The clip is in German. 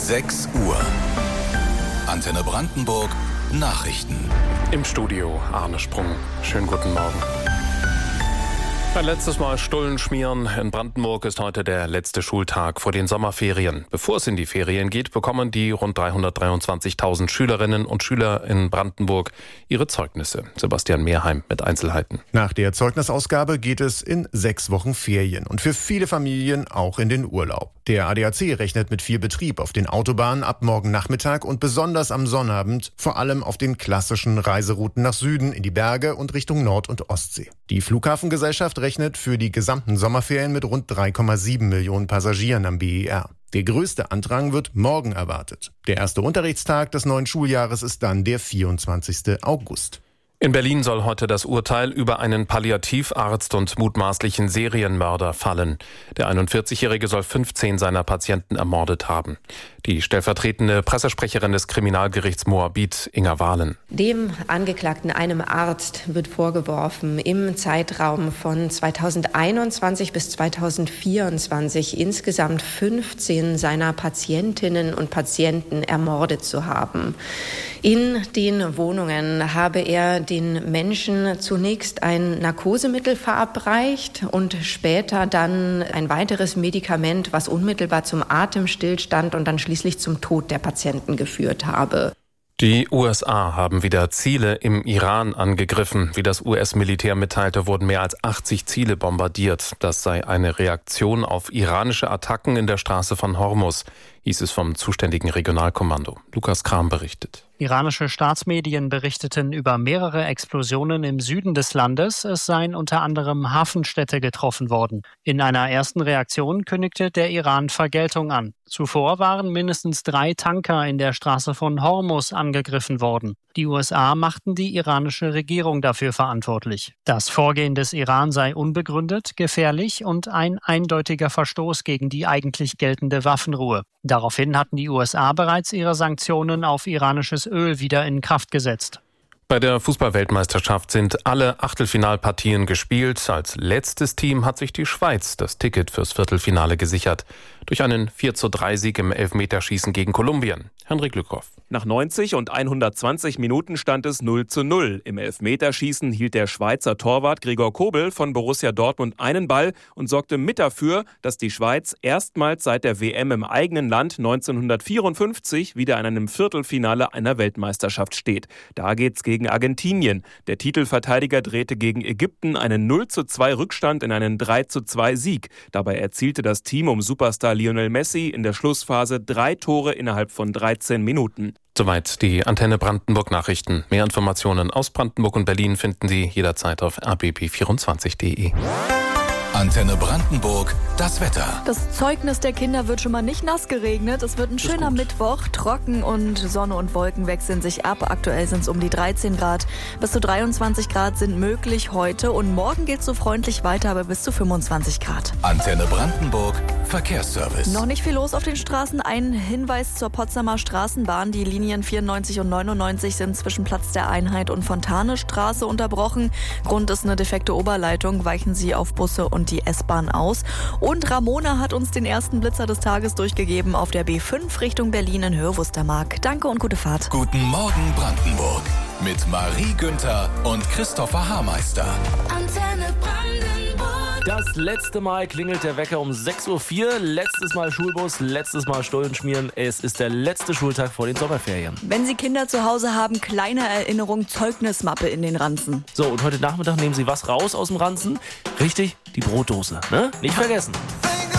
6 Uhr. Antenne Brandenburg Nachrichten. Im Studio Arne Sprung. Schönen guten Morgen. Ein letztes Mal Stullen schmieren. In Brandenburg ist heute der letzte Schultag vor den Sommerferien. Bevor es in die Ferien geht, bekommen die rund 323.000 Schülerinnen und Schüler in Brandenburg ihre Zeugnisse. Sebastian Mehrheim mit Einzelheiten. Nach der Zeugnisausgabe geht es in 6 Wochen Ferien und für viele Familien auch in den Urlaub. Der ADAC rechnet mit viel Betrieb auf den Autobahnen ab morgen Nachmittag und besonders am Sonnabend, vor allem auf den klassischen Reiserouten nach Süden, in die Berge und Richtung Nord- und Ostsee. Die Flughafengesellschaft rechnet für die gesamten Sommerferien mit rund 3,7 Millionen Passagieren am BER. Der größte Andrang wird morgen erwartet. Der erste Unterrichtstag des neuen Schuljahres ist dann der 24. August. In Berlin soll heute das Urteil über einen Palliativarzt und mutmaßlichen Serienmörder fallen. Der 41-Jährige soll 15 seiner Patienten ermordet haben. Die stellvertretende Pressesprecherin des Kriminalgerichts Moabit, Inga Wahlen. Dem Angeklagten, einem Arzt, wird vorgeworfen, im Zeitraum von 2021 bis 2024 insgesamt 15 seiner Patientinnen und Patienten ermordet zu haben. In den Wohnungen habe er den Menschen zunächst ein Narkosemittel verabreicht und später dann ein weiteres Medikament, was unmittelbar zum Atemstillstand und dann schließlich zum Tod der Patienten geführt habe. Die USA haben wieder Ziele im Iran angegriffen. Wie das US-Militär mitteilte, wurden mehr als 80 Ziele bombardiert. Das sei eine Reaktion auf iranische Attacken in der Straße von Hormuz, hieß es vom zuständigen Regionalkommando. Lukas Kram berichtet. Iranische Staatsmedien berichteten über mehrere Explosionen im Süden des Landes. Es seien unter anderem Hafenstädte getroffen worden. In einer ersten Reaktion kündigte der Iran Vergeltung an. Zuvor waren mindestens 3 Tanker in der Straße von Hormuz angegriffen worden. Die USA machten die iranische Regierung dafür verantwortlich. Das Vorgehen des Iran sei unbegründet, gefährlich und ein eindeutiger Verstoß gegen die eigentlich geltende Waffenruhe. Daraufhin hatten die USA bereits ihre Sanktionen auf iranisches Öl wieder in Kraft gesetzt. Bei der Fußball-Weltmeisterschaft sind alle Achtelfinalpartien gespielt. Als letztes Team hat sich die Schweiz das Ticket fürs Viertelfinale gesichert. Durch einen 4:3-Sieg im Elfmeterschießen gegen Kolumbien. Henrik Lückhoff. Nach 90 und 120 Minuten stand es 0:0. Im Elfmeterschießen hielt der Schweizer Torwart Gregor Kobel von Borussia Dortmund einen Ball und sorgte mit dafür, dass die Schweiz erstmals seit der WM im eigenen Land 1954 wieder in einem Viertelfinale einer Weltmeisterschaft steht. Da geht's gegen Argentinien. Der Titelverteidiger drehte gegen Ägypten einen 0:2 Rückstand in einen 3:2 Sieg. Dabei erzielte das Team um Superstar Lionel Messi in der Schlussphase 3 Tore innerhalb von 13 Minuten. Soweit die Antenne Brandenburg Nachrichten. Mehr Informationen aus Brandenburg und Berlin finden Sie jederzeit auf rbb24.de. Antenne Brandenburg, das Wetter. Das Zeugnis der Kinder wird schon mal nicht nass geregnet. Es wird ein schöner Mittwoch. Trocken und Sonne und Wolken wechseln sich ab. Aktuell sind es um die 13 Grad. Bis zu 23 Grad sind möglich heute. Und morgen geht es so freundlich weiter, aber bis zu 25 Grad. Antenne Brandenburg, Verkehrsservice. Noch nicht viel los auf den Straßen. Ein Hinweis zur Potsdamer Straßenbahn. Die Linien 94 und 99 sind zwischen Platz der Einheit und Fontanestraße unterbrochen. Grund ist eine defekte Oberleitung. Weichen Sie auf Busse und die S-Bahn aus. Und Ramona hat uns den ersten Blitzer des Tages durchgegeben auf der B5 Richtung Berlin in Höhe Wustermark. Danke und gute Fahrt. Guten Morgen Brandenburg mit Marie Günther und Christopher Haarmeister. Antenne Brandenburg. Das letzte Mal klingelt der Wecker um 6:04 Uhr. Letztes Mal Schulbus, letztes Mal Stullen schmieren. Es ist der letzte Schultag vor den Sommerferien. Wenn Sie Kinder zu Hause haben, kleine Erinnerung, Zeugnismappe in den Ranzen. So, und heute Nachmittag nehmen Sie was raus aus dem Ranzen? Richtig, die Brotdose, ne? Nicht vergessen.